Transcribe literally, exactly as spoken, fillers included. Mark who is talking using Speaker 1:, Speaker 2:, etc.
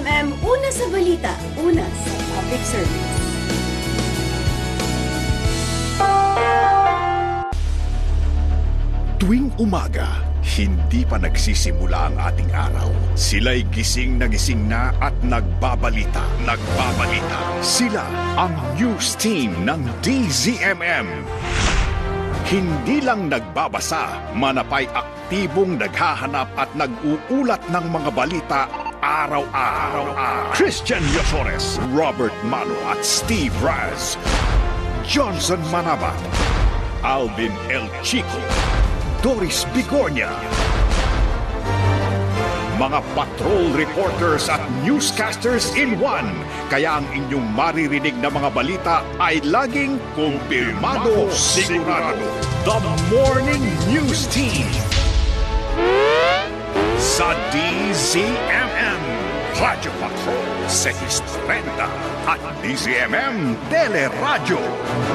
Speaker 1: M M, una sa balita, una sa public service.
Speaker 2: Tuwing umaga, hindi pa nagsisimula ang ating araw. Sila'y gising na gising na at nagbabalita. Nagbabalita. Sila ang news team ng D Z M M. Hindi lang nagbabasa, manapay aktibong naghahanap at nag-uulat ng mga balita araw-araw. Christian Yosores, Robert Mano at Steve Raz, Johnson Manabat, Alvin El Chico, Doris Bigornia. Mga patrol reporters at newscasters in one. Kaya ang inyong maririnig na mga balita ay laging kumpirmado, sigurado. The Morning News Team sa D Z M M, Radio Patrol six thirty at D Z M M Teleradyo.